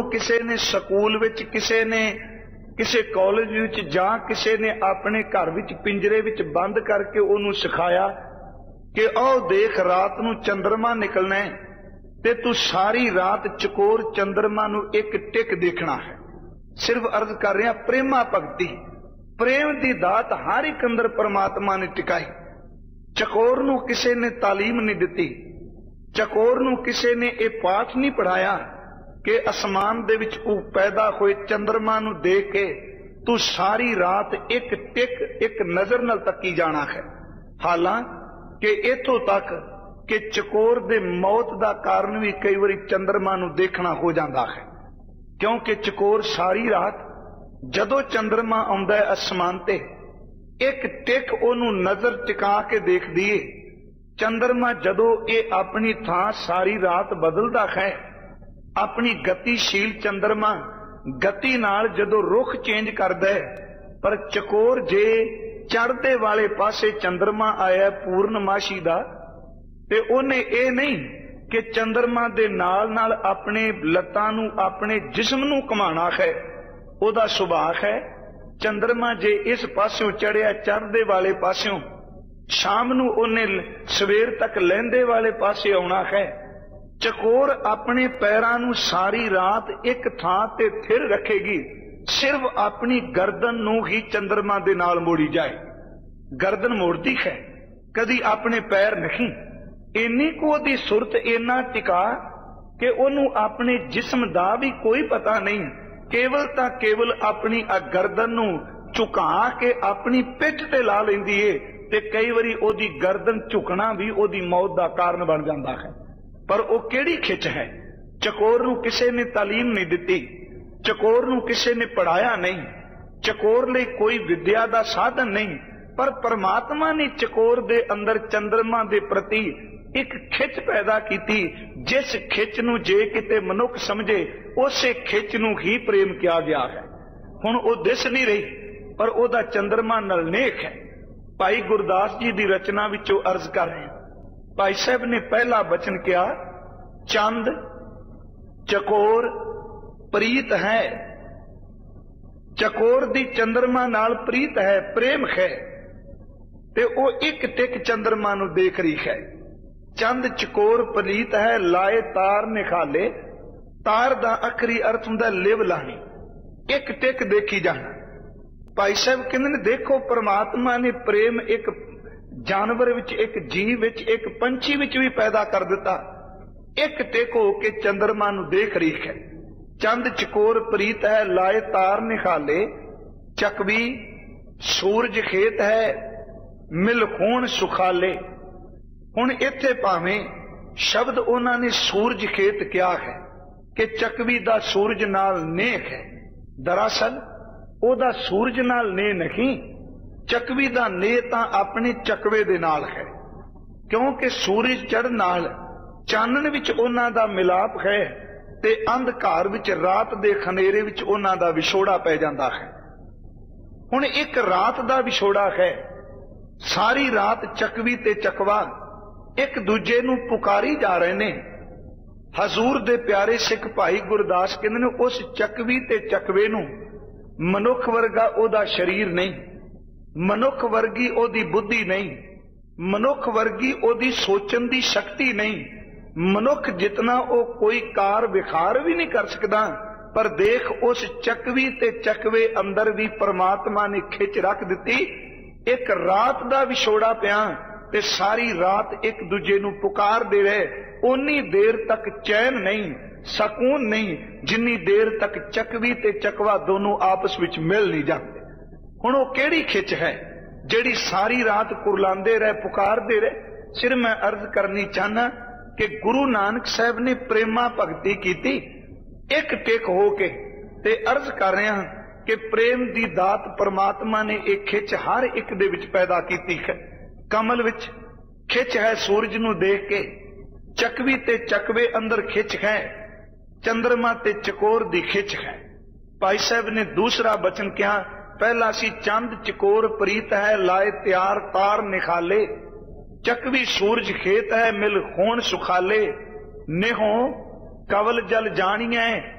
किसी ने school which, किसी ने किसी कॉलेज विच, जां किसी ने अपने घर विच पिंजरे विच बंद करके उन्होंने सिखाया कि आओ देख रात नूं चंद्रमा निकलना है ते तू सारी रात चकोर चंद्रमा नूं एक टिक देखना है। सिर्फ अर्ज कर रहा, प्रेमा भगती, प्रेम की दात हर एक अंदर परमात्मा ने टिकाई। चकोर नूं किसी ने तालीम नहीं दी, चकोर नूं किसी ने यह पाठ नहीं पढ़ाया कि आसमान दे विच पैदा हुए चंद्रमा नूं देख के तू सारी रात एक टिक एक नजर नाल तकी जाना है। हालांकि इथों तक कि चकोर दे मौत का कारण भी कई बार चंद्रमा नूं देखना हो जाता है, क्योंकि चकोर सारी रात जदों चंद्रमा आउंदा है आसमान ते एक टिक ओनू नजर टिका के देख दिए। चंद्रमा जदों ये अपनी थां सारी रात बदलदा है, अपनी गतिशील चंद्रमा गति नाल जदों रुख चेंज करदा है, पर चकोर जे चढ़दे वाले पासे चंद्रमा आया पूर्णमाशी दा ते ओने ये नहीं कि चंद्रमा दे नाल नाल अपने लत्तां नूं अपने जिस्म नूं घुमाना है। ओदा सुभाव है चंद्रमा जे इस पास्यों चढ़िया चढ़दे वाले पास्यों, शाम नूं ओने सवेर तक लहंदे वाले पासे आउणा है। चकोर अपने पैरां नूं सारी रात एक थां ते थिर रखेगी, सिर्फ अपनी गर्दन नूं ही चंद्रमा दे नाल मोड़ी जाए। गर्दन मोड़ती है, कदी अपने पैर नहीं। इन्नी को ओदी सुरत इन्ना टिका कि ओनू अपने जिस्म दा भी कोई पता नहीं, केवल तां केवल अपनी गर्दन नूं झुका के अपनी पिठ ते ला लैंदी है ते कई बारी ओदी गर्दन झुकना भी ओदी मौत दा कारण बन जाता है। पर वो केड़ी खिच है? चकोर नूं किसी ने तालीम नहीं दी, चकोर नूं किसी ने पढ़ाया नहीं, चकोर लई कोई विद्या दा साधन नहीं, पर परमात्मा ने चकोर दे अंदर चंद्रमा दे प्रति एक खिच पैदा की, जिस खिच नूं जे किते मनुख समझे उसे खिच नूं ही प्रेम किया गया है। हुण वो दिस नहीं रही, पर ओदा चंद्रमा नाल नेक है। भाई गुरदास जी की रचना विचों अर्ज कर रहे हैं, भाई साहब ने पहला बचन किया, चंद चकोर प्रीत है। चकोर दी चंद्रमा नाल प्रीत है, प्रेम है, ते ओ एक टिक चंद्रमा नूं देख रही है। चंद चकोर प्रीत है, लाए तार निखाले। तार दा आखरी अर्थ हुंदा लिव लानी, एक टिक देखी जाना। भाई साहब कहंदे ने देखो परमात्मा ने प्रेम एक जानवर विच, एक जीव विच, एक पंछी विच भी पैदा कर दिता। एक टिक हो के चंद्रमा नूं देख रही है। चंद चकोर प्रीत है, लाए तार निखाले। चकवी सूरज खेत है, मिल खून सुखाले। हुण इत्थे भावें शब्द उन्होंने सूरज खेत किया है कि चकवी दा सूरज नाल नेह है, दरअसल ओदा सूरज नाल नेह नहीं, चकवी दा नेह तां अपने चकवे दे नाल है, क्योंकि सूरज चढ़ नाल चानन विच उन्हां दा मिलाप है ते अंधकार विच रात दे खनेरे विच उन्हां दा विछोड़ा पै जांदा है। हुण एक रात दा विछोड़ा है, सारी रात चकवी ते चकवा एक दूजे नूं पुकारी जा रहे ने। हजूर दे प्यारे सिख भाई गुरदास कहंदे ने उस चकवी ते चकवे नूं मनुख वर्गा ओदा शरीर नहीं, मनुख वर्गी ओदी बुद्धि नहीं, मनुख वर्गी ओदी सोचन दी शक्ति नहीं, मनुख जितना ओ कोई कार विखार भी नहीं कर सकदा। पर देख उस चकवी ते चकवे अंदर भी परमात्मा ने खिच रख दिती। एक रात दा विछोड़ा पिया ते सारी रात एक दूजे नूं पुकार दे रहे, उन्नी देर तक चैन नहीं, सकून नहीं, जिन्नी देर तक चकवी ते चकवा दोनों आपस विच मिल नहीं जाते। हुण वो केड़ी खिच है जिहड़ी सारी रात कुरलांदे रहे, पुकारदे रहे? सिर मैं अर्ज करनी चाहना कि गुरु नानक साहब ने प्रेमा भगती कीती एक टिक हो के, ते अर्ज कर रहे हैं कि प्रेम दी दात परमात्मा ने एक खिच हर एक दे विच पैदा कीती है। कमल विच खिच है सूरज नूं देख के, चकवी ते चकवे अंदर खिच है, चंद्रमा ते चकोर दी खिच है। भाई साहब ने दूसरा बचन कहा, पहला सी चंद चकोर प्रीत है, लाए त्यार तार निखाले। चकवी सूरज खेत है, मिल खून सुखाले। नेहो कवल जल जानिए,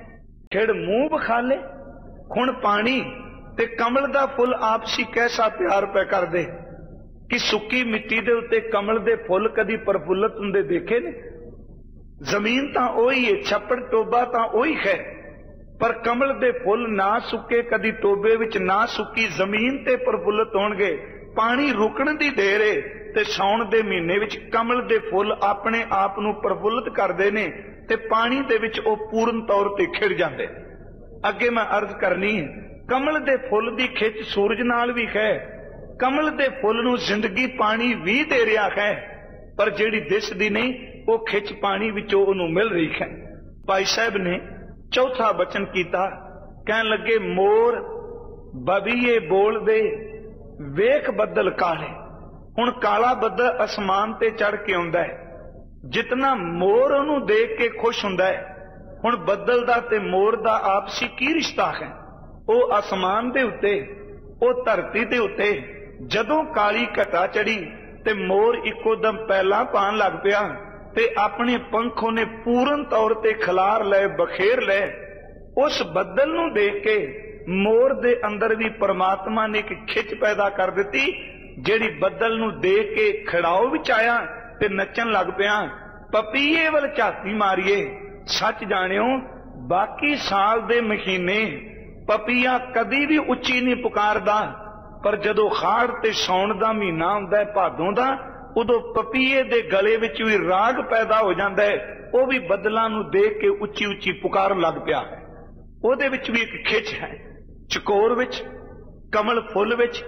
खिड़ मूंह बखाले। हुण पानी ते कमल दा फुल आपसी कैसा प्यार पै करदे कि सुक्की मिट्टी दे उत्ते कमल दे फुल कदी प्रफुल्लत हुंदे देखे ने? जमीन तां ओही है, छप्पड़ टोबा तां ओही है, पर कमल दे फुल ना सुके कदी टोबे विच ना सुक्की जमीन ते प्रफुल्लत होणगे। पानी रुकण दी देर है ते साउण दे महीने विच कमल दे फुल अपने आप नूं प्रफुल्लत करदे ने ते पानी दे विच ओ पूर्ण तौर ते खिड़ जांदे। अगे मैं अर्ज करनी है, कमल दे फुल दी खिच सूरज नाल भी है, कमल दे फुल नूं जिंदगी पानी भी दे रहा है, पर जिहड़ी दिसदी नहीं वो खिच पानी विचों उहनूं मिल रही है। भाई साहब ने चौथा बचन कीता, कहन लगे मोर बबीए बोल दे वेख बदल काले। हुण काला बदल आसमान ते चढ़ के आउंदा है, जितना मोर उहनूं देख के खुश हुंदा है, हुण बदल दा ते मोर दा आपसी की रिश्ता है? वो आसमान दे उत्ते, वो धरती दे उत्ते जदों काली घटा चढ़ी ते मोर इको दम पहला पान लग पिया ते अपने पंखों ने पूर्ण तौर ते खिलार ले, बखेर ले। उस बदल नूं देख के मोर दे अंदर भी परमात्मा ने एक खिच पैदा कर दिती, जेड़ी बदल नूं देख के खड़ाओ विच आया ते नचन लग पिया। पपीए वल झाती मारिए, सच जानियो बाकी साल दे महीने पपीया कदी भी उच्ची नहीं पुकारदा, पर जदों खाड़ ते सौण दा महीना हुंदा है, भादों दा, उदों पपीए दे गले विच भी राग पैदा हो जांदा है। वो भी बदलां नूं देख के उच्ची उच्ची पुकार लग पिया। ਉਹਦੇ ਵਿੱਚ भी एक खिच है, चकोर विच, कमल फुल विच,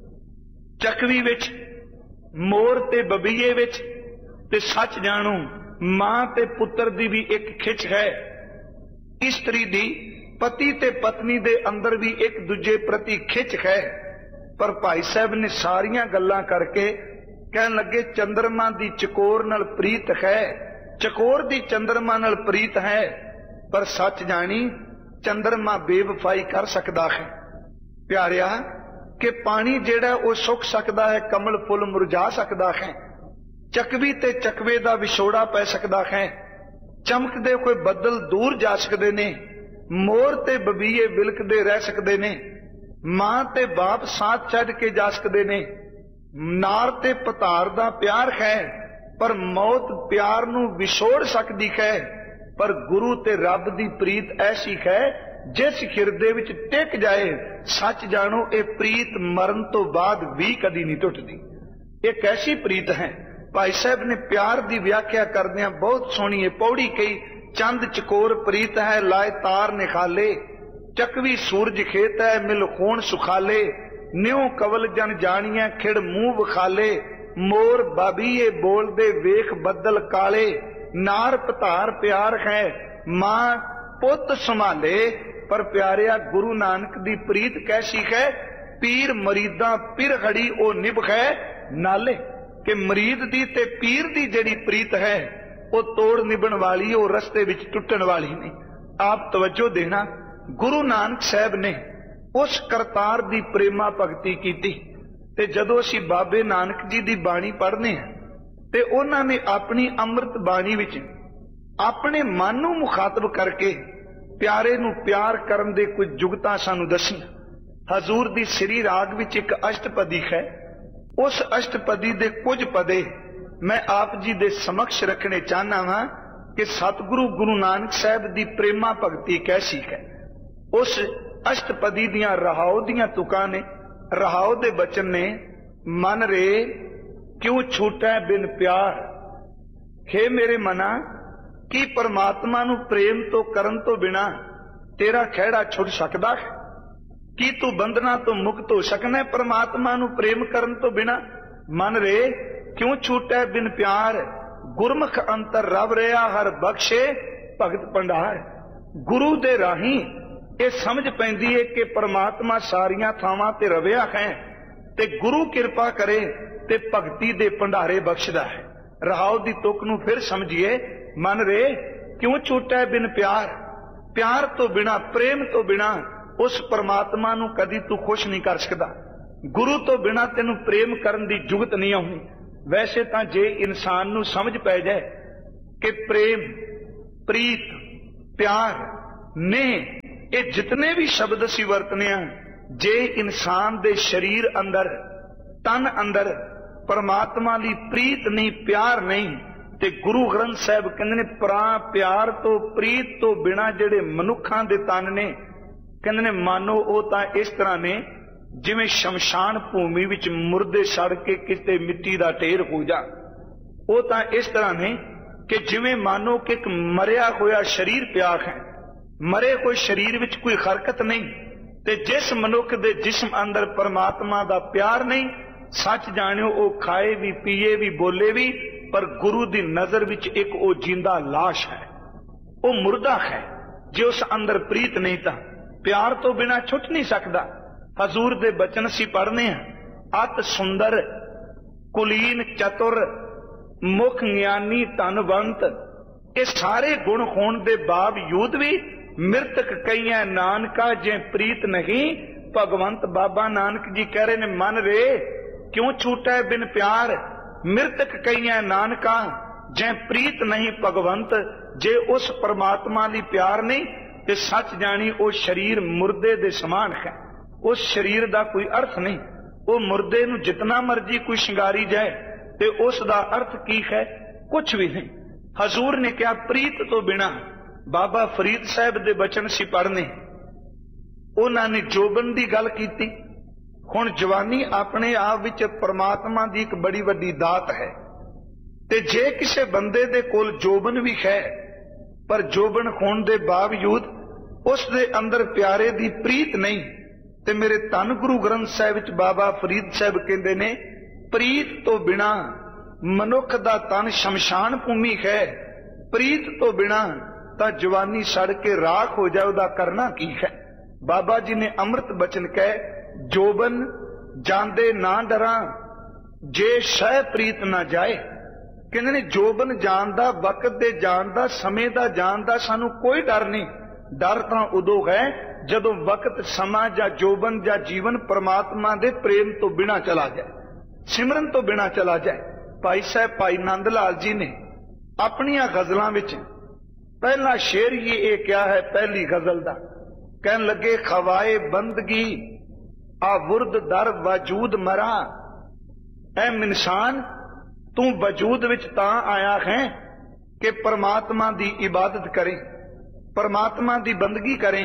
चकवी विच, मोर ते बबीए विच, ते सच जानू मां ते पुत्र दी भी एक खिच है। इस्त्री दी पति ते पत्नी दे अंदर भी एक दूजे प्रति खिच है। पर भाई साहब ने सारियां गल्लां करके कहन लगे चंद्रमा दी चकोर नाल प्रीत है, चकोर दी चंद्रमा नाल प्रीत है, पर सच जानी चंद्रमा बेवफाई कर सकता है। प्यारिया कि पानी जेड़ा वो सुक सकता है, कमल फुल मुरझा सकता है, चकवी ते चकवे दा विछोड़ा पै सकता है, चमकदे कोई बदल दूर जा सकते ने, मोर ते बबीए विलकदे रह सकते ने, मां ते बाप साथ छड्ड के जा सकते ने, नार ते पतार दा प्यार है, पर मौत प्यार नूं विछोड़ सकती है। पर गुरु ते रब दी प्रीत ऐसी है जिस हिरदे विच टिक जाए, सच जानो ये प्रीत मरण तो बाद भी कदी नहीं टुटदी। एक ऐसी प्रीत है। भाई साहब ने प्यार दी व्याख्या करदियां बहुत सोहनी पौड़ी कही, चंद चकोर प्रीत है लाए तार निखाले, चकवी सूरज खेत है मिल खून सुखाले, न्यों कवल जन जानिया खिड़ मुंह विखाले, मोर बाबीए बोल दे वेख बदल काले, नार पतार प्यार है मां पुत संभाले। पर प्यारिया गुरु नानक दी प्रीत कैसी है? पीर मरीदा पिर खड़ी ओ निभ है नाले, कि मरीद दी ते पीर दी जड़ी प्रीत है वो तोड़ निभन वाली, वो रस्ते विच टुटन वाली नहीं। आप तवज्जो देना, गुरु नानक साहब ने उस करतार दी प्रेमा भगती कीती ते जदों असीं बाबे नानक जी दी बाणी पढ़ने हैं ते उन्हां ने अपनी अमृत बाणी विच अपने मन नूं मुखातब करके प्यारे नूं प्यार करन दे कुछ जुगतां सानूं दसीआं। हजूर दी श्री राग विच एक अष्टपदी है, उस अष्टपदी दे कुछ पदे मैं आप जी दे समक्ष रखने चाहना वां कि सतगुरु गुरु नानक साहब दी प्रेमा भगती कैसी है। उस अष्टपदी दियां रहाओ दियां तुकां ने, रहाओ दे बचन ने, मन रे क्यों छूटा बिन प्यार, हे मेरे मना की परमात्मा नू प्रेम तो करन तो बिना तेरा खैड़ा छुट सकदा है? की तू बंधना तो मुक्त हो सकना है परमात्मा नू प्रेम करन तो बिना? मन रे क्यों छूटा बिन प्यार, गुरमुख अंतर रब रहा हर बख्शे भगत भंडार। गुरु दे राही ये समझ पैंदी है कि परमात्मा सारियां थावां ते रविया है, ते गुरु कृपा करे ते भगती दे भंडारे बख्शदा है। रहाओ दी तुक नू फिर समझिए, मन रे क्यों छूटा है बिन प्यार, प्यार तो बिना प्रेम तो बिना उस परमात्मा नू कदी तू खुश नहीं कर सकदा। गुरु तो बिना तेनू प्रेम करन दी जुगत नहीं आउंदी। वैसे तां जे इंसान नू समझ पै जाए कि प्रेम प्रीत प्यार ने, ये जितने भी शब्द असीं वरतने आ, जे इंसान दे शरीर अंदर, तन अंदर परमात्मा ली प्रीत नहीं, प्यार नहीं, ते गुरु ग्रंथ साहिब कहंदे ने प्यार तो प्रीत तो बिना जिहड़े मनुखां दे तन ने, कहंदे ने मानो वो तां इस तरह ने जिवें शमशान भूमि विच मुर्दे सड़ के किते मिट्टी दा ढेर हो जा। वो तां इस तरह ने कि जिवें मानो कि एक मरिया होया शरीर पिया है, मरे हुए शरीर विच कोई हरकत नहीं, ते जिस मनुख दे जिस्म अंदर परमात्मा दा प्यार नहीं, सच जानियो वो खाए भी, पीए भी, बोले भी, पर गुरु दी नजर विच एक वो जिंदा लाश है, वो मुर्दा है। जे उस अंदर प्रीत नहीं तां प्यार तो बिना छुट नहीं सकता। हजूर दे बचन सी पढ़ने हैं, अत सुंदर कुलीन चतुर मुख ज्ञानी धनवंत, ये सारे गुण होने के बावजूद भी मृतक कईयां नानका जे प्रीत नहीं। भगवंत बाबा नानक जी कह रहे ने मन रे क्यों छूटा है बिन प्यार, मृतक कईयां नानका जे प्रीत नहीं भगवंत। जे उस परमात्मा ली प्यार नहीं ते सच जानी वो शरीर मुर्दे दे समान है, उस शरीर दा कोई अर्थ नहीं। वो मुर्दे नूं जितना मर्जी कोई शिंगारी जाए ते उस दा अर्थ की है, कुछ भी नहीं। हजूर ने क्या प्रीत तो बिना। बाबा फरीद साहब दे बचन सी पढ़ने, उन्होंने जोबन की गल की। हुण जवानी अपने आप विच परमात्मा की एक बड़ी वड्डी दात है, ते जे किसी बंदे दे कोल जोबन भी है, पर जोबन होने के बावजूद उस दे अंदर प्यारे दी प्रीत नहीं, ते मेरे धन गुरु ग्रंथ साहिब विच बाबा फरीद साहब कहंदे ने प्रीत तो बिना मनुख दा तन शमशान भूमि है, प्रीत तो बिना तां जवानी सड़ के राख हो जाए, उहदा करना की है। बाबा जी ने अमृत बचन कहे, जोबन जांदे ना डरा जे शह प्रीत ना जाए। कहंदे ने जोबन जान दा, वक्त दे जान दा, समय दा जान दा सानू कोई डर नहीं। डर तां उदों है जदों वक्त समा या जोबन या जीवन परमात्मा दे प्रेम तो बिना चला जाए, सिमरन तो बिना चला जाए। भाई साहब भाई नंद लाल जी ने अपनियां गजलां विच पहला शेर ही ये क्या है, पहली गजल दा कहन लगे खवाए बंदगी आ वुर्द दर वजूद मरा। ऐ इंसान तू वजूद विच तां आया है कि परमात्मा दी इबादत करें, परमात्मा दी बंदगी करें।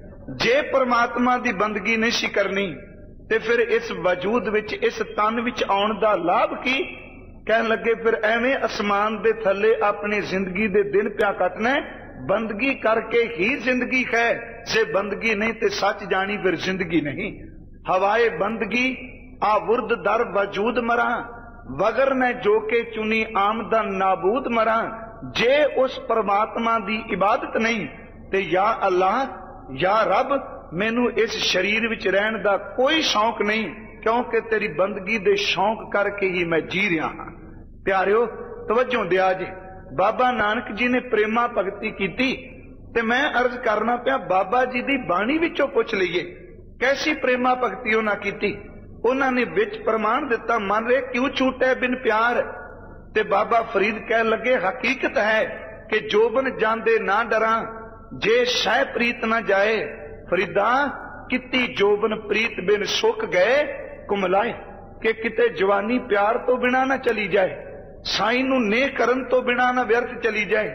जे परमात्मा दी बंदगी नहीं सी करनी ते फिर इस वजूद विच, इस तन विच आउण दा लाभ की। कहन लगे फिर एवें आसमान दे थले अपनी जिंदगी दे दिन प्या कटना, बंदगी करके ही जिंदगी है। जे बंदगी नहीं ते सच जानी फिर जिंदगी नहीं। हवाए बंदगी आ वुर्द दर वजूद मरा, वगर ने जो के चुनी आमदन नाबूद मरा। जे उस परमात्मा दी इबादत नहीं ते या अल्लाह या रब मैनू इस शरीर विच रहन दा कोई शौक नहीं, क्योंकि तेरी बंदगी दे शौक करके ही मैं जी रहा हाँ। प्यारियो तवज्जो दिया जे, बाबा नानक जी ने प्रेमा भगती की ते मैं अर्ज करना पिया बाबा जी दी बाणी विचों पुछ लईए कैसी प्रेमा भगती उन्हां कीती। उन्होंने विच प्रमाण दिता, मन रे क्यों छूटे बिन प्यार। ते बाबा फरीद कह लगे हकीकत है कि जोबन जांदे ना डरा जे शह प्रीत ना जाए। फरीदा किती जोबन प्रीत बिन सुख गए कुमलाए, कि किते जवानी प्यार तो बिना ना चली जाए, साई नू ने करन तो बिना ना व्यर्थ चली जाए।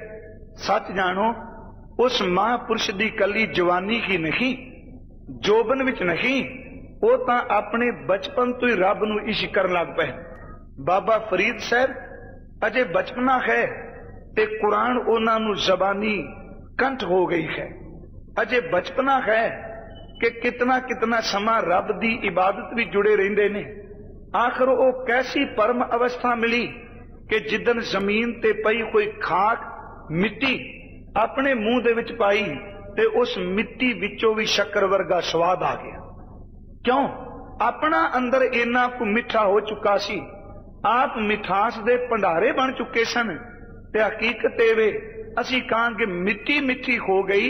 सच जानो उस महापुरुष दी कली जवानी ही नहीं, जोबन विच नहीं, वो तां अपने बचपन तो ही रब नू इश्क करन लग पे। बाबा फरीद साहब अजे बचपना है ते कुरान उन्हां नू जबानी कंठ हो गई है। अजे बचपना है कि कितना कितना समा रब दी इबादत भी जुड़े रहंदे ने। आखिर वो कैसी परम अवस्था मिली कि जिदन जमीन ते पई कोई खाक मिट्टी अपने मुंह दे विच पाई ते उस मिट्टी विचों भी शक्कर वर्गा स्वाद आ गया। क्यों? अपना अंदर इन्ना को मिठा हो चुका सी, आप मिठास दे भंडारे बन चुके सन। ते हकीकत एवे असी कहांगे मिट्टी मिठी हो गई,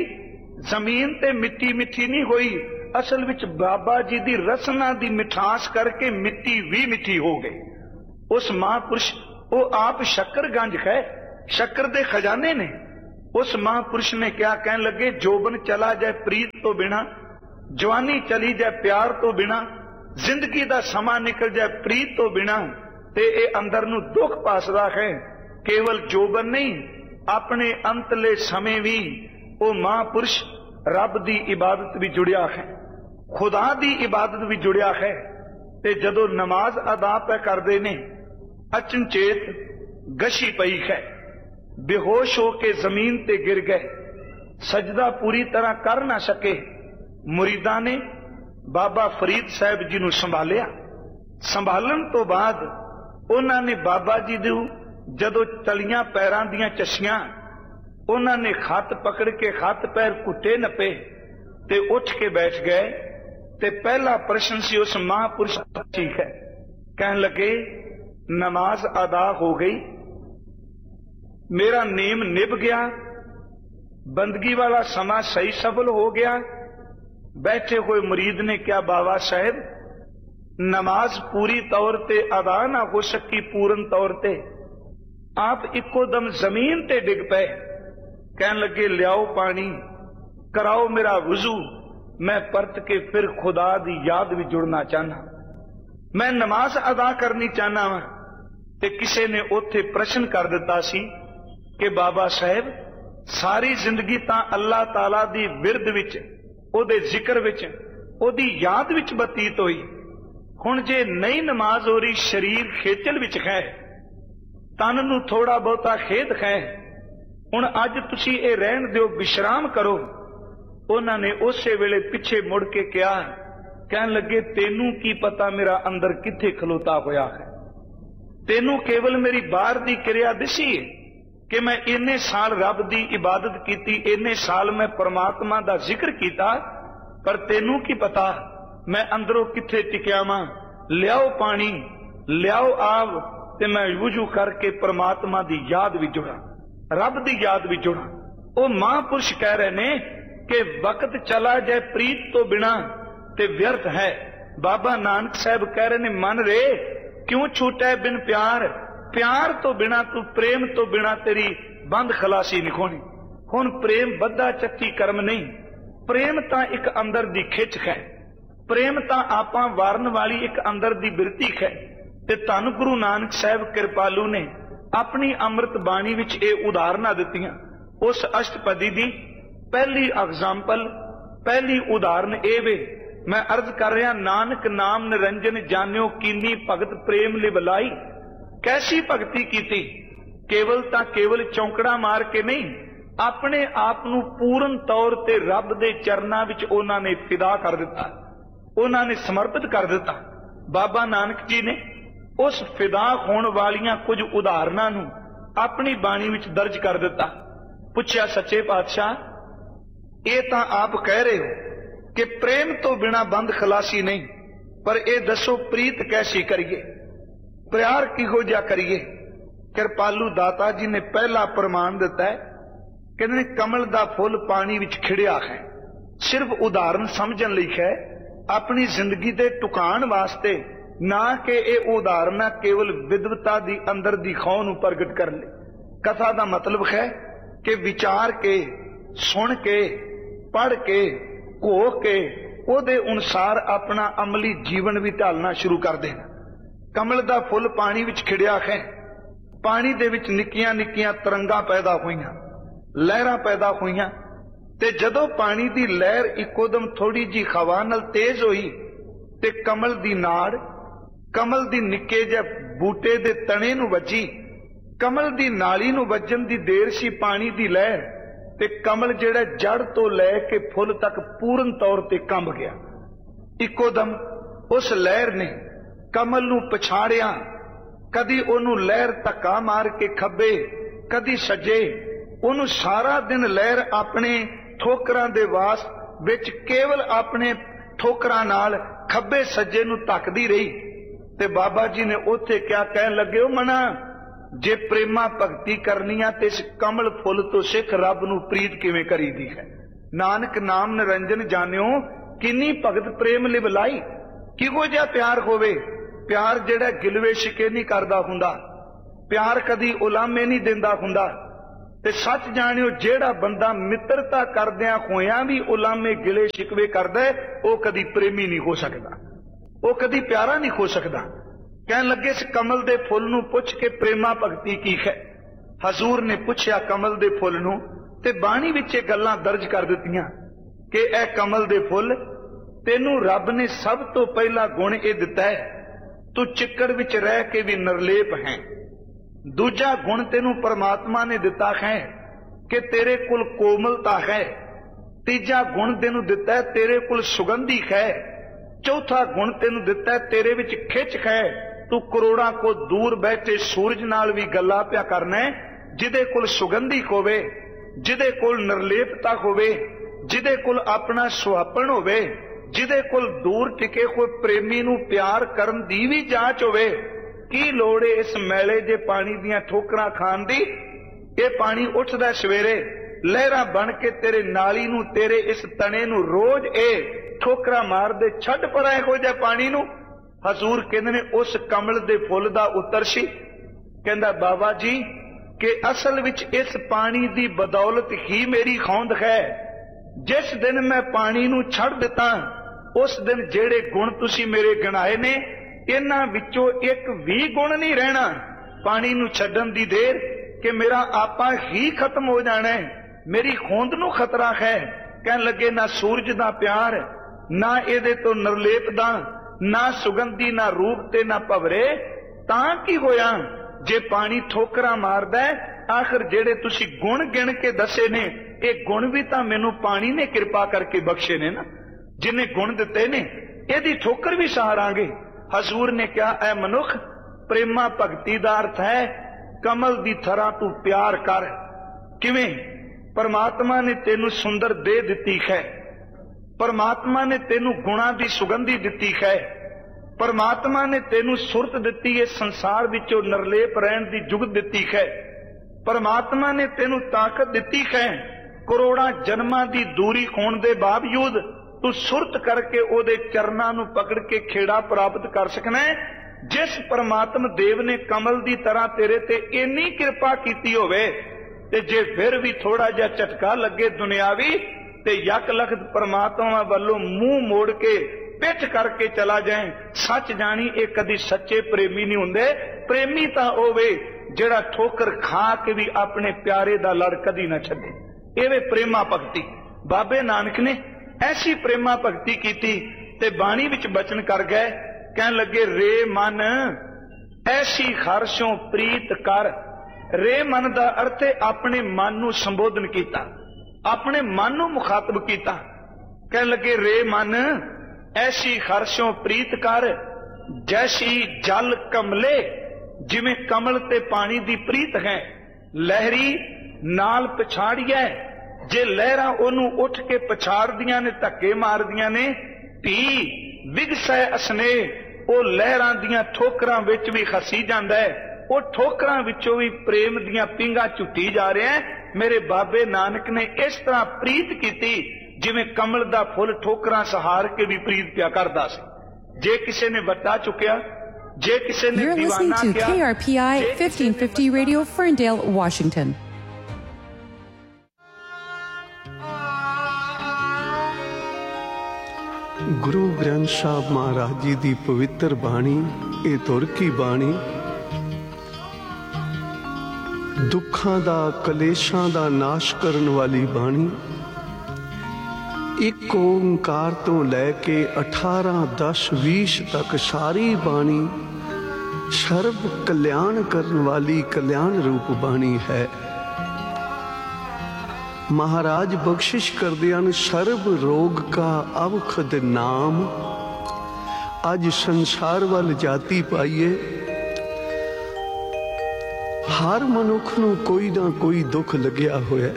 जमीन ते मिट्टी मिठी नहीं हुई। असल विच बाबा जी दी रसना दी मिठास करके मिट्टी भी मिठी हो गई। उस महापुरुष वो आप शक्कर गंज है, शक्कर दे खजाने ने। उस महापुरुष ने क्या कहने लगे, जोबन चला जाए प्रीत तो बिना, जवानी चली जाए प्यार तो बिना, जिंदगी दा समा निकल जाए प्रीत तो बिना, ते ए अंदर नू दुख पासदा है। केवल जोबन नहीं, अपने अंतले समय भी वो महापुरुष रब दी इबादत भी जुड़िया है, खुदा दी इबादत भी जुड़िया है। ते जदों नमाज अदा पे करदे ने, अचनचेत गशी पई है, बेहोश होके जमीन ते गिर गए, सजदा पूरी तरह कर ना सके। मुरीदा ने बाबा फरीद साहब जी नू संभालिया। संभालन तो बाद उन्होंने बाबा जी दू जदों चलियां पैरां दियां चशियां, उन्होंने खत पकड़ के खत पैर घुटे नपे ते उठ के बैठ गए। ते पहला प्रश्न सी उस महापुरुष, ठीक है, कहने लगे नमाज अदा हो गई, मेरा नेम निभ गया, बंदगी वाला समा सही सफल हो गया। बैठे हुए मुरीद ने क्या, बाबा साहब नमाज पूरी तौर ते अदा ना हो सकी पूर्ण तौर ते, आप इको दम जमीन ते डिग पे। कहने लगे लियाओ पानी, कराओ मेरा वुजू, मैं परत के फिर खुदा दी याद भी जुड़ना चाहना, मैं नमाज अदा करनी चाहना वा। ते किसी ने उथे प्रश्न कर दिता सी कि बाबा साहब सारी जिंदगी तां अल्लाह ताला दी विरद विच, ओदे जिक्र विच, ओदी याद विच बतीत होई, हुण जे नहीं नमाज हो रही, शरीर खेचल विच है, तन नू थोड़ा बहुता खेद है, हुण अज तुसी ये रहन दिओ, विश्राम करो। उन्होंने उसे वेले पिछे मुड़ के कहा, कहने लगे तेनू की पता मेरा अंदर किथे खलोता होया है, तेनू केवल मेरी बाहर दी क्रिया दिसी है कि मैं इन्ने साल रब दी इबादत की, इन्ने साल मैं परमात्मा दा जिक्र किया, पर तेनू की पता मैं अंदरों किथे टिकिया वां। लियाओ पानी, लियाओ आव, ते मैं वुजू करके परमात्मा दी याद भी जुड़ा, रब दी याद भी जुड़ा। वो महापुरुष कह रहे ने कि वक्त चला जाए प्रीत तो बिना ते व्यर्थ है। बाबा नानक साहब कह रहे ने, मन रे क्यों छूटा है बिन प्यार, प्यार तो बिना तू, प्रेम तो बिना तेरी बंद खलासी नहीं होनी। हुण प्रेम बद्धा चक्की कर्म नहीं, प्रेम तां एक अंदर दी खिच है, प्रेम तां आपां वारन वाली एक अंदर दी बिरती है। ते धन गुरु नानक साहब कृपालू ने अपनी अमृत बाणी विच ये उदाहरणां दित्तियां। उस अष्टपदी दी पहली एग्जाम्पल, पहली उदाहरण ए वे, मैं अर्ज कर रहा, नानक नाम निरंजन जानियो कीनी भगत प्रेम लिवलाई। कैसी भगती की, केवल तां केवल चौंकड़ा मार के नहीं, अपने आप नू पूर्ण तौर ते रब दे चरनां विच उन्होंने फिदा कर दिता, उन्होंने समर्पित कर दिता। बाबा नानक जी ने उस फिदा होने वालियां कुछ उदाहरणां नू अपनी बाणी विच दर्ज कर दिता। पुछया सच्चे पातशाह, ये तां आप कह रहे हो कि प्रेम तो बिना बंद खलासी नहीं, पर यह दसो प्रीत कैसी करिए, प्यार किहो जिहा करिए। कृपालू दाता जी ने पहला प्रमाण दिता है, कहते कमल दा फुल पानी विच खिड़िया है। सिर्फ उदाहरण समझण लई है, अपनी जिंदगी दे टुकाण वास्ते ना कि यह उदाहरण केवल विद्वता दी अंदर दी खौह नूं प्रगट कर ले। कथा दा मतलब है कि विचार के, सुन के, पढ़ के, घो के, ओदे अनुसार अपना अमली जीवन भी ढालना शुरू कर देना। कमल दा फुल पानी विच खिड़िया है, पानी दे विच निक्कियां निक्कियां तरंगां पैदा होईयां, लहरां पैदा होईयां, ते जदों पानी दी लहर इकोदम थोड़ी जी हवा नाल तेज होई ते कमल दी नाड़, कमल दी निक्के जिहे बूटे दे तणे नूं वजी, कमल दी नाली नूं वजन दी देर सी पानी दी लहर, ते कमल जिहड़ा जड़ तो लैके फुल तक पूर्ण तौर ते कंब गया। इकोदम उस लहर ने कमल नूं पछाड़िया, कदी ओनू लहर धक्का मार के खब्बे, कदी सज्जे, ओनू सारा दिन लहर अपने ठोकरां दे वास विच केवल अपने ठोकरां नाल खब्बे सज्जे नूं धक्कदी रही। ते बाबा जी ने उत्थे क्या कहन लगे, मना जे प्रेमा भगती करनी आ ते इस कमल फुल तो सिख रब नूं प्रीत किवें करीदी है। नानक नाम निरंजन जानियो किन्नी भगत प्रेम लिवलाई। किहो जिहा प्यार होवे, प्यार जिहड़ा गिलवे शिके नहीं करदा हुंदा, प्यार कदी उलामे नहीं दिंदा हुंदा, ਤੇ ਸੱਚ ਜਾਣਿਓ ਜਿਹੜਾ ਬੰਦਾ ਮਿੱਤਰਤਾ ਕਰਦਿਆਂ ਹੋਇਆਂ ਵੀ ਉਲਾਮੇ ਗਿਲੇ ਸ਼ਿਕਵੇ ਕਰਦਾ ਉਹ ਕਦੀ ਪ੍ਰੇਮੀ ਨਹੀਂ ਹੋ ਸਕਦਾ, ਉਹ ਕਦੀ ਪਿਆਰਾ ਨਹੀਂ ਹੋ ਸਕਦਾ। ਕਹਿਣ ਲੱਗੇ ਇਸ ਕਮਲ ਦੇ ਫੁੱਲ ਨੂੰ ਪੁੱਛ ਕੇ ਪ੍ਰੇਮਾ ਭਗਤੀ ਕੀ ਹੈ। ਹਜ਼ੂਰ ਨੇ ਪੁੱਛਿਆ ਕਮਲ ਦੇ ਫੁੱਲ ਨੂੰ ਤੇ ਬਾਣੀ ਵਿੱਚ ਇਹ ਗੱਲਾਂ ਦਰਜ ਕਰ ਦਿੱਤੀਆਂ ਕਿ ਇਹ ਕਮਲ ਦੇ ਫੁੱਲ ਤੈਨੂੰ ਰੱਬ ਨੇ ਸਭ ਤੋਂ ਪਹਿਲਾ ਗੁਣ ਇਹ ਦਿੱਤਾ ਹੈ, ਤੂੰ ਚਿੱਕੜ ਵਿੱਚ ਰਹਿ ਕੇ ਵੀ ਨਿਰਲੇਪ ਹੈ। ਦੂਜਾ ਗੁਣ ਤੈਨੂੰ ਪਰਮਾਤਮਾ ਨੇ ਦਿੱਤਾ ਹੈ ਕਿ ਤੇਰੇ ਕੋਲ ਕੋਮਲਤਾ ਹੈ। ਤੀਜਾ ਗੁਣ ਤੈਨੂੰ ਦਿੱਤਾ ਹੈ ਤੇਰੇ ਕੋਲ ਸੁਗੰਧੀ ਹੈ। ਚੌਥਾ ਗੁਣ ਤੈਨੂੰ ਦਿੱਤਾ ਹੈ ਤੇਰੇ ਵਿੱਚ ਖਿੱਚ ਹੈ। ਤੂੰ ਕਰੋੜਾਂ ਕੋ ਦੂਰ ਬੈਠੇ ਸੂਰਜ ਨਾਲ ਵੀ ਗੱਲਾਂ ਪਿਆ ਕਰਨਾ ਹੈ, ਜਿਹਦੇ ਕੋਲ ਸੁਗੰਧੀ ਹੋਵੇ, ਜਿਹਦੇ ਕੋਲ ਨਿਰਲੇਪਤਾ ਹੋਵੇ, ਜਿਹਦੇ ਕੋਲ ਆਪਣਾ ਸੁਹੱਪਣ ਹੋਵੇ, ਜਿਹਦੇ ਕੋਲ ਦੂਰ ਟਿਕੇ ਕੋਈ ਪ੍ਰੇਮੀ ਨੂੰ ਪਿਆਰ ਕਰਨ ਦੀ ਵੀ ਜਾਂਚ ਹੋਵੇ। ਕੀ ਲੋੜ ਏ ਇਸ ਮੈਲੇ ਜੇ ਪਾਣੀ ਦੀਆਂ ਠੋਕਰਾਂ ਖਾਣ ਦੀ? ਇਹ ਪਾਣੀ ਉੱਠਦਾ ਸਵੇਰੇ ਲਹਿਰਾਂ ਬਣ ਕੇ ਤੇਰੇ ਨਾਲੀ ਨੂੰ, ਤੇਰੇ ਇਸ ਤਣੇ ਨੂੰ ਰੋਜ਼ ਇਹ ਠੋਕਰਾਂ ਮਾਰਦੇ, ਛੱਡ ਪਰਾਂ ਇਹੋ ਜਿਹੇ ਪਾਣੀ ਨੂੰ। ਹਜ਼ੂਰ ਕਹਿੰਦੇ ਨੇ ਉਸ ਕਮਲ ਦੇ ਫੁੱਲ ਦਾ ਉੱਤਰ ਸੀ, ਕਹਿੰਦਾ ਬਾਬਾ ਜੀ ਕਿ ਅਸਲ ਵਿੱਚ ਇਸ ਪਾਣੀ ਦੀ ਬਦੌਲਤ ਹੀ ਮੇਰੀ ਹੋਂਦ ਹੈ। ਜਿਸ ਦਿਨ ਮੈਂ ਪਾਣੀ ਨੂੰ ਛੱਡ ਦਿੱਤਾ ਉਸ ਦਿਨ ਜਿਹੜੇ ਗੁਣ ਤੁਸੀਂ ਮੇਰੇ ਗਿਣਾਏ ਨੇ ਇਹਨਾਂ ਵਿੱਚੋਂ ਇੱਕ ਵੀ ਗੁਣ ਨਹੀਂ ਰਹਿਣਾ। ਪਾਣੀ ਨੂੰ ਛੱਡਣ ਦੀ ਦੇਰ ਕਿ ਮੇਰਾ ਆਪਾ ਹੀ ਖਤਮ ਹੋ ਜਾਣਾ ਹੈ, ਮੇਰੀ ਹੋਂਦ ਨੂੰ ਖਤਰਾ ਹੈ। ਕਹਿਣ ਲੱਗੇ ਨਾ ਸੂਰਜ ਦਾ ਪਿਆਰ, ਨਾ ਇਹਦੇ ਤੋਂ ਨਿਰਲੇਪ ਦਾ, ਨਾ ਸੁਗੰਧੀ, ਨਾ ਰੂਪ ਤੇ ਨਾ ਭਵਰੇ। ਤਾਂ ਕੀ ਹੋਇਆ ਜੇ ਪਾਣੀ ਠੋਕਰਾਂ ਮਾਰਦਾ ਹੈ? ਆਖਰ ਜਿਹੜੇ ਤੁਸੀਂ ਗੁਣ ਗਿਣ ਕੇ ਦੱਸੇ ਨੇ ਇਹ ਗੁਣ ਵੀ ਤਾਂ ਮੈਨੂੰ ਪਾਣੀ ਨੇ ਕਿਰਪਾ ਕਰਕੇ ਬਖਸ਼ੇ ਨੇ ਨਾ, ਜਿਹਨੇ ਗੁਣ ਦਿੱਤੇ ਨੇ ਇਹਦੀ ਠੋਕਰ ਵੀ ਸਹਾਰਾਂਗੇ। ਹਜ਼ੂਰ ਨੇ ਕਿਹਾ ਐ ਮਨੁੱਖ, ਪ੍ਰੇਮਾ ਭਗਤੀ ਦਾ ਅਰਥ ਹੈ ਕਮਲ ਦੀ ਤਰ੍ਹਾਂ ਤੂੰ ਪਿਆਰ ਕਰ। ਕਿਵੇਂ? ਪਰਮਾਤਮਾ ਨੇ ਤੈਨੂੰ ਸੁੰਦਰ ਦੇਹ ਦਿੱਤੀ ਹੈ, ਪਰਮਾਤਮਾ ਨੇ ਤੈਨੂੰ ਗੁਣਾਂ ਦੀ ਸੁਗੰਧੀ ਦਿੱਤੀ ਹੈ, ਪਰਮਾਤਮਾ ਨੇ ਤੈਨੂੰ ਸੁਰਤ ਦਿੱਤੀ ਹੈ, ਸੰਸਾਰ ਵਿੱਚੋਂ ਨਿਰਲੇਪ ਰਹਿਣ ਦੀ ਜੁਗਤ ਦਿੱਤੀ ਹੈ, ਪਰਮਾਤਮਾ ਨੇ ਤੈਨੂੰ ਤਾਕਤ ਦਿੱਤੀ ਹੈ। ਕਰੋੜਾਂ ਜਨਮਾਂ ਦੀ ਦੂਰੀ ਹੋਣ ਦੇ ਬਾਵਜੂਦ ਤੂੰ ਸੁਰਤ ਕਰਕੇ ਉਹਦੇ ਚਰਨਾਂ ਨੂੰ ਪਕੜ ਕੇ ਖੇੜਾ ਪ੍ਰਾਪਤ ਕਰ ਸਕਣਾ ਹੈ। ਜਿਸ ਪਰਮਾਤਮ ਦੇਵ ਨੇ ਕਮਲ ਦੀ ਤਰ੍ਹਾਂ ਤੇਰੇ ਤੇ ਇੰਨੀ ਕਿਰਪਾ ਕੀਤੀ ਹੋਵੇ ਤੇ ਜੇ ਫਿਰ ਵੀ ਥੋੜਾ ਜਿਹਾ ਝਟਕਾ ਲੱਗੇ ਦੁਨਿਆਵੀ ਤੇ ਯਕ ਲਖਤ ਪਰਮਾਤਮਾ ਵੱਲੋਂ ਮੂੰਹ ਮੋੜ ਕੇ ਪਿੱਠ ਕਰਕੇ ਚਲਾ ਜਾਏ, ਸੱਚ ਜਾਣੀ ਇਹ ਕਦੀ ਸੱਚੇ ਪ੍ਰੇਮੀ ਨਹੀਂ ਹੁੰਦੇ। ਪ੍ਰੇਮੀ ਤਾਂ ਹੋਵੇ ਜਿਹੜਾ ਠੋਕਰ ਖਾ ਕੇ ਵੀ ਆਪਣੇ ਪਿਆਰੇ ਦਾ ਲੜ ਕਦੀ ਨਾ ਛੱਡੇ। ਇਹ ਵੇ ਪ੍ਰੇਮਾ ਭਗਤੀ। ਬਾਬੇ ਨਾਨਕ ਨੇ ਐਸੀ ਪ੍ਰੇਮਾ ਭਗਤੀ ਕੀਤੀ ਤੇ ਬਾਣੀ ਵਿੱਚ ਬਚਨ ਕਰ ਗਏ, ਕਹਿਣ ਲੱਗੇ ਰੇ ਮਨ ਐਸੀ ਖਰਸ਼ੋਂ ਪ੍ਰੀਤ ਕਰ। ਰੇ ਮਨ ਦਾ ਅਰਥ ਹੈ ਆਪਣੇ ਮਨ ਨੂੰ ਸੰਬੋਧਨ ਕੀਤਾ, ਆਪਣੇ ਮਨ ਨੂੰ ਮੁਖਾਤਬ ਕੀਤਾ। ਕਹਿਣ ਲੱਗੇ ਰੇ ਮਨ ਐਸੀ ਖਰਸ਼ੋਂ ਪ੍ਰੀਤ ਕਰ, ਜੈਸੀ ਜਲ ਕਮਲੇ। ਜਿਵੇਂ ਕਮਲ ਤੇ ਪਾਣੀ ਦੀ ਪ੍ਰੀਤ ਹੈ, ਲਹਿਰੀ ਨਾਲ ਪਛਾੜੀਐ। ਜੇ ਲਹਿਰਾਂ ਉਹਨੂੰ ਉੱਠ ਕੇ ਪਛਾੜਦੀਆਂ ਨੇ, ਧੱਕੇ ਮਾਰਦੀਆਂ ਨੇ, ਧੀ ਵਿਗਸੈ ਅਸਨੇ, ਉਹ ਲਹਿਰਾਂ ਦੀਆਂ ਠੋਕਰਾਂ ਵਿੱਚ ਵੀ ਖਸੀ ਜਾਂਦਾ ਹੈ। ਉਹ ਠੋਕਰਾਂ ਵਿੱਚੋਂ ਵੀ ਪ੍ਰੇਮ ਦੀਆਂ ਪਿੰਗਾਂ ਝੁੱਟੀ ਜਾ ਰਿਹਾ ਹੈ। ਮੇਰੇ ਬਾਬੇ ਨਾਨਕ ਨੇ ਇਸ ਤਰ੍ਹਾਂ ਪ੍ਰੀਤ ਕੀਤੀ ਜਿਵੇਂ ਕਮਲ ਦਾ ਫੁੱਲ ਠੋਕਰਾਂ ਸਹਾਰ ਕੇ ਵੀ ਪ੍ਰੀਤ ਪਿਆ ਕਰਦਾ ਸੀ। ਜੇ ਕਿਸੇ ਨੇ ਵੱਟਾ ਚੁੱਕਿਆ, ਜੇ ਕਿਸੇ ਨੇ ਦੀਵਾਨਾ ਕਿਹਾ। You're listening to KRPI 1550 Radio, Ferndale, Washington. Guru Granth Sahib Maharaj ji ਦੀ ਪਵਿੱਤਰ ਬਾਣੀ, ਇਹ ਤੁਰ ਕੀ ਬਾਣੀ ਦੁੱਖਾਂ ਦਾ, ਕਲੇਸ਼ਾਂ ਦਾ ਨਾਸ਼ ਕਰਨ ਵਾਲੀ ਬਾਣੀ। ਇੱਕ ਓਂਕਾਰ ਤੋਂ ਲੈ ਕੇ 18, 10, 20 ਤੱਕ ਸਾਰੀ ਬਾਣੀ ਸਰਬ ਕਲਿਆਣ ਕਰਨ ਵਾਲੀ ਕਲਿਆਣ ਰੂਪ ਬਾਣੀ ਹੈ। महाराज बख्शिश करदे हन सर्ब रोग का अवखद नाम। अज संसार वाल जाती पाईए, हर मनुख नूं कोई ना कोई दुख लग्या होया।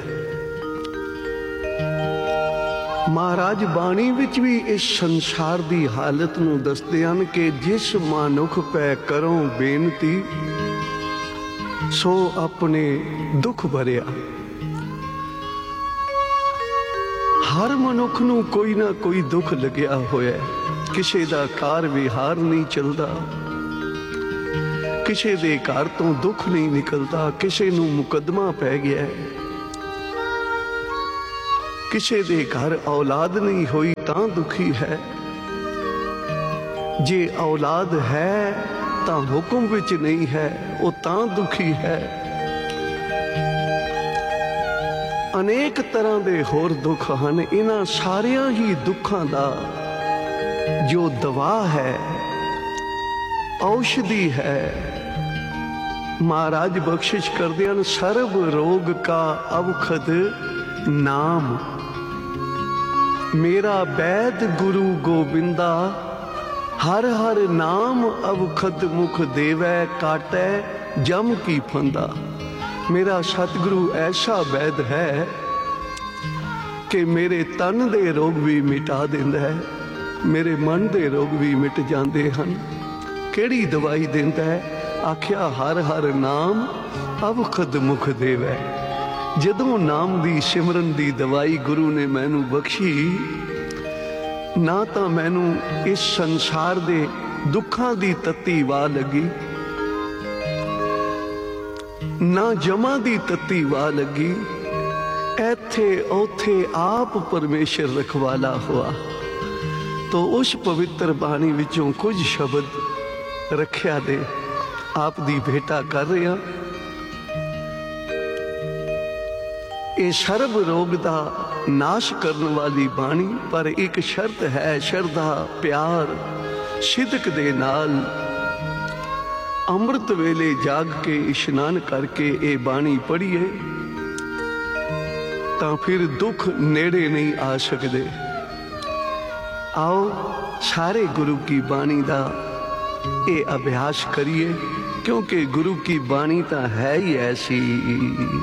महाराज बाणी विच भी इस संसार दी हालत नूं दसदे हन कि जिस मनुख पै करो बेनती सो अपने दुख भरिया। हर मनुख नूं कोई ना कोई दुख लग्या होया, किसी दा कार विहार नहीं चलता, ਕਿਸੇ ਦੇ ਘਰ ਤੋਂ ਦੁੱਖ ਨਹੀਂ ਨਿਕਲਦਾ, ਕਿਸੇ ਨੂੰ ਮੁਕੱਦਮਾ ਪੈ ਗਿਆ, ਕਿਸੇ ਦੇ ਘਰ ਔਲਾਦ ਨਹੀਂ ਹੋਈ ਤਾਂ ਦੁਖੀ ਹੈ, ਜੇ ਔਲਾਦ ਹੈ ਤਾਂ ਹੁਕਮ ਵਿੱਚ ਨਹੀਂ ਹੈ ਉਹ ਤਾਂ ਦੁਖੀ ਹੈ। ਅਨੇਕ ਤਰ੍ਹਾਂ ਦੇ ਹੋਰ ਦੁੱਖ ਹਨ। ਇਹਨਾਂ ਸਾਰਿਆਂ ਹੀ ਦੁੱਖਾਂ ਦਾ ਜੋ ਦਵਾ ਹੈ, ਔਸ਼ਧੀ ਹੈ, महाराज बख्शिश करते हैं, सर्व रोग का अवखद नाम, मेरा वैद गुरु गोबिंदा, हर हर नाम अवखद मुख देवै, काटै जम की फंदा। मेरा सतगुरु ऐसा वैद है कि मेरे तन दे रोग भी मिटा देंदा है, मेरे मन दे रोग भी मिट जाते हैं। केड़ी दवाई देंदा है? आख्या हर हर नाम अवखद मुख देवै। जदों नाम दी सिमरन दी दवाई गुरु ने मैनू बख्शी, ना तो मैनू इस संसार दे दुखां दी तत्ती वाह लगी, ना जमा दी तत्ती वाह लगी। ऐथे औथे आप परमेश्वर रखवाला हुआ। तो उस पवित्र बाणी विचों कुछ शब्द रखिया दे आप दी भेटा कर रहे हैं। ये सर्व रोग दा नाश करने वाली बाणी, पर एक शर्त है, श्रद्धा प्यार सिदक दे नाल अमृत वेले जाग के इशनान करके ये बाणी पढ़िए, तां फिर दुख नेड़े नहीं आ सकते। आओ सारे गुरु की बाणी दा ये अभ्यास करिए, क्योंकि गुरु की बाणी तो है ही ऐसी।